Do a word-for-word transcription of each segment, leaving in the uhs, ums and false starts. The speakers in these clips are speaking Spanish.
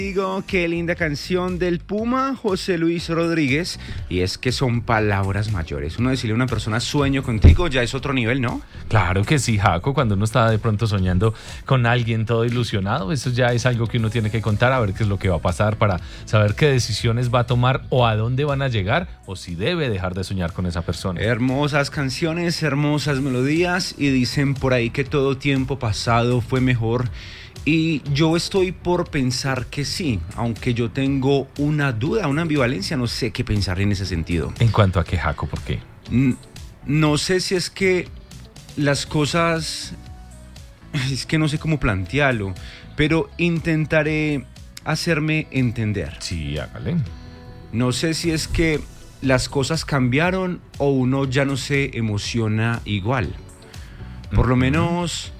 Digo, qué linda canción del Puma José Luis Rodríguez. Y es que son palabras mayores. Uno decirle a una persona sueño contigo ya es otro nivel, ¿no? Claro que sí, Jaco. Cuando uno está de pronto soñando con alguien todo ilusionado, eso ya es algo que uno tiene que contar, a ver qué es lo que va a pasar, para saber qué decisiones va a tomar o a dónde van a llegar, o si debe dejar de soñar con esa persona. Hermosas canciones, hermosas melodías, y dicen por ahí que todo tiempo pasado fue mejor. Y yo estoy por pensar que sí, aunque yo tengo una duda, una ambivalencia, no sé qué pensar en ese sentido. ¿En cuanto a qué, Jaco? ¿Por qué? No sé si es que las cosas, es que no sé cómo plantearlo, pero intentaré hacerme entender. Sí, hágale. No sé si es que las cosas cambiaron o uno ya no se emociona igual. Por lo menos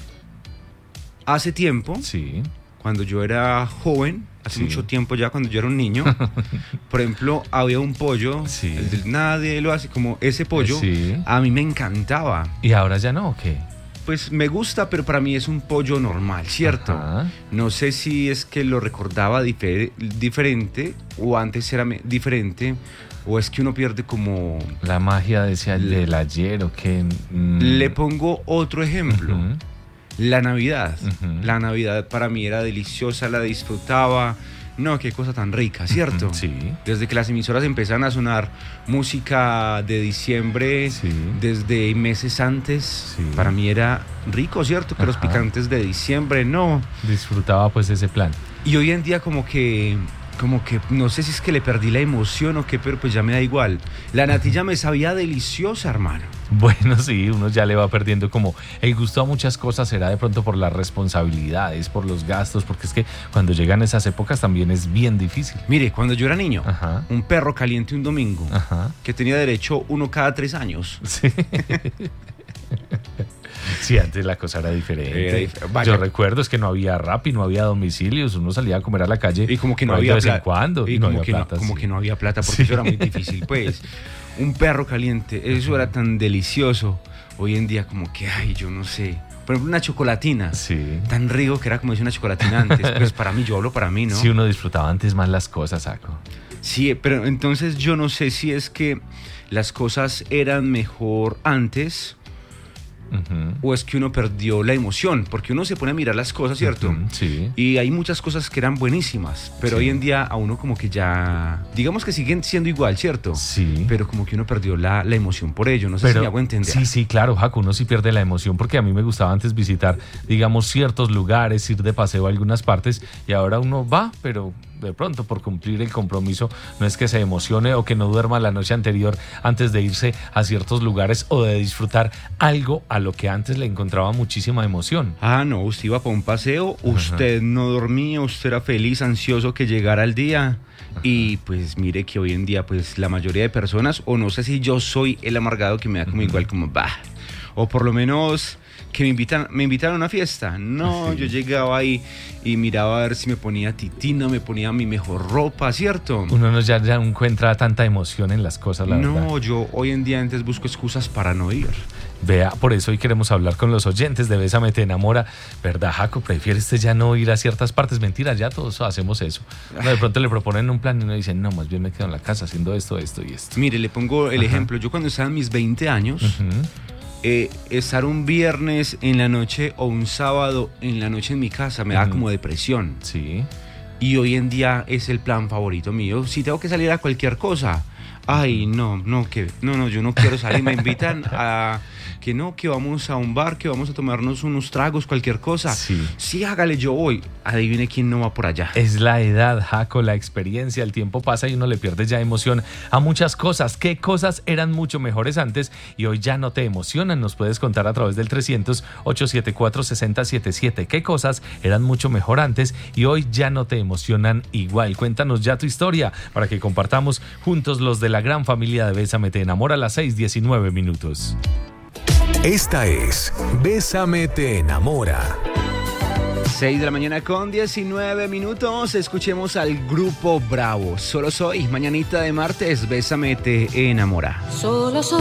hace tiempo, sí, cuando yo era joven, hace sí. mucho tiempo ya, cuando yo era un niño, por ejemplo, había un pollo, sí. el del nadie lo hace, como ese pollo, sí. a mí me encantaba. ¿Y ahora ya no o qué? Pues me gusta, pero para mí es un pollo normal, ¿cierto? Ajá. No sé si es que lo recordaba difer- diferente, o antes era me- diferente, o es que uno pierde como... La magia decía el del ayer o qué. Mm. Le pongo otro ejemplo. Uh-huh. La Navidad. Uh-huh. La Navidad para mí era deliciosa, la disfrutaba. No, qué cosa tan rica, ¿cierto? Uh-huh. Sí. Desde que las emisoras empezaron a sonar música de diciembre, sí. desde meses antes, sí. para mí era rico, ¿cierto? Que Ajá. Los picantes de diciembre, no. Disfrutaba pues ese plan. Y hoy en día como que... Como que, no sé si es que le perdí la emoción o qué, pero pues ya me da igual. La natilla me sabía deliciosa, hermano. Bueno, sí, uno ya le va perdiendo como el gusto a muchas cosas, será de pronto por las responsabilidades, por los gastos, porque es que cuando llegan esas épocas también es bien difícil. Mire, cuando yo era niño, Ajá. un perro caliente un domingo, Ajá. que tenía derecho uno cada tres años. Sí. Sí, antes la cosa era diferente. Era dif- Yo recuerdo es que no había Rappi, no había domicilios, uno salía a comer a la calle y como que no había de vez plata. en cuando y, y no como, había que, plata, no, como sí. que no había plata porque sí. Eso era muy difícil, pues. Un perro caliente, eso era tan delicioso. Hoy en día como que, ay, yo no sé. Por ejemplo, una chocolatina, sí. tan rico que era como decir una chocolatina antes. Pues para mí, yo hablo para mí, ¿no? Sí, uno disfrutaba antes más las cosas, Saco. Sí, pero entonces yo no sé si es que las cosas eran mejor antes... Uh-huh. O es que uno perdió la emoción, porque uno se pone a mirar las cosas, ¿cierto? Uh-huh, sí. Y hay muchas cosas que eran buenísimas, pero sí. Hoy en día a uno como que ya, digamos que siguen siendo igual, ¿cierto? Sí. Pero como que uno perdió la, la emoción por ello, no sé pero, si me hago entender. Sí, sí, claro, Jaco, uno sí pierde la emoción, porque a mí me gustaba antes visitar, digamos, ciertos lugares, ir de paseo a algunas partes, y ahora uno va, pero... de pronto por cumplir el compromiso no es que se emocione o que no duerma la noche anterior antes de irse a ciertos lugares o de disfrutar algo a lo que antes le encontraba muchísima emoción. Ah, no, usted iba para un paseo, usted Ajá. no dormía, usted era feliz, ansioso que llegara el día. Ajá. Y pues mire que hoy en día pues la mayoría de personas, o no sé si yo soy el amargado que me da como Ajá. igual como bah, o por lo menos... que me invitan, me invitaron a una fiesta. No, sí. Yo llegaba ahí y miraba a ver si me ponía titina, me ponía mi mejor ropa, ¿cierto? Uno no ya, ya no encuentra tanta emoción en las cosas, la no, verdad. No, yo hoy en día antes busco excusas para no ir. Vea, por eso hoy queremos hablar con los oyentes de Bésame Te Enamora. ¿Verdad, Jaco? ¿Prefiere usted ya no ir a ciertas partes? Mentira, ya todos hacemos eso. Uno de pronto le proponen un plan y uno dice, no, más bien me quedo en la casa haciendo esto, esto y esto. Mire, le pongo el Ajá. ejemplo. Yo cuando estaba en mis veinte años... Uh-huh. Eh, estar un viernes en la noche o un sábado en la noche en mi casa me da uh-huh. como depresión. Sí. Y hoy en día es el plan favorito mío. Si tengo que salir a cualquier cosa, ay, no, no, que, no, no, yo no quiero salir. Me invitan a que no, que vamos a un bar, que vamos a tomarnos unos tragos, cualquier cosa. Sí. Sí, hágale, yo voy. Adivine quién no va por allá. Es la edad, Jaco, la experiencia, el tiempo pasa y uno le pierde ya emoción a muchas cosas. ¿Qué cosas eran mucho mejores antes y hoy ya no te emocionan? Nos puedes contar a través del trescientos, ochocientos setenta y cuatro, sesenta setenta y siete. ¿Qué cosas eran mucho mejor antes y hoy ya no te emocionan igual? Cuéntanos ya tu historia para que compartamos juntos los de la gran familia de Bésame Te Enamora a las seis diecinueve minutos. Esta es Bésame Te Enamora. seis de la mañana con diecinueve minutos. Escuchemos al Grupo Bravo. Solo soy, mañanita de martes, Bésame Te Enamora. Solo soy.